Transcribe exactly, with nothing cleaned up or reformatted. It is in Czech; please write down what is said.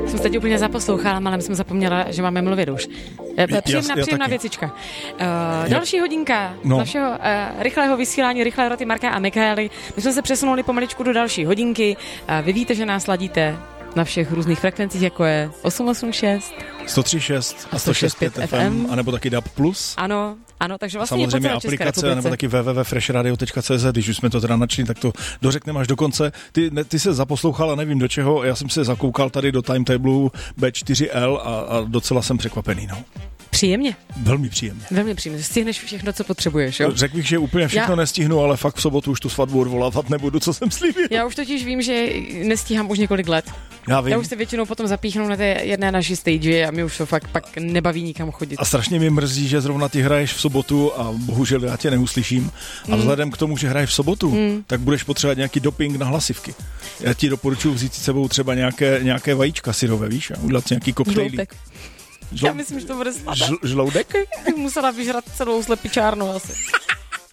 Jsem se teď úplně zaposlouchala, ale jsem zapomněla, že máme mluvit už. Příjemná, já, příjemná já věcička. Uh, další hodinka no. našeho uh, rychlého vysílání, rychlé roty Marka a Michaely. My jsme se přesunuli pomaličku do další hodinky. Uh, vy víte, že nás ladíte na všech různých frekvencích, jako je osm osm šest, sto tři šest a sto šest pět F M, anebo taky D A B plus. Ano, ano, takže vlastně samozřejmě je po celé aplikace, nebo taky w w w tečka fresh radio tečka c z, když už jsme to teda načli, tak to dořekneme až do konce. Ty, ne, ty se zaposlouchal a nevím do čeho, já jsem se zakoukal tady do timetableu B čtyři L a, a docela jsem překvapený, no. Příjemně. Velmi příjemně. Velmi příjemně. Stihneš všechno, co potřebuješ, jo? Řekl bych, že úplně všechno já... nestihnu, ale fakt v sobotu už tu svatbu odvolávat nebudu, co jsem slíbil. Já už totiž vím, že nestíhám už několik let. Já vím. Já už se většinou potom zapíchnu na té jedné naší stage a mě už to fakt pak nebaví nikam chodit. A strašně mi mrzí, že zrovna ty hraješ v sobotu a bohužel já tě neuslyším. A vzhledem k tomu, že hraješ v sobotu, mm. tak budeš potřebovat nějaký doping na hlasivky. Já ti doporučuji vzít s sebou třeba nějaké, nějaké vajíčka syrové, víš, a udělat si nějaký koktejlí. Žlou... Já myslím, že to bude snadné. Žl- žloudek? Musela vyžrat celou slepičárnu asi.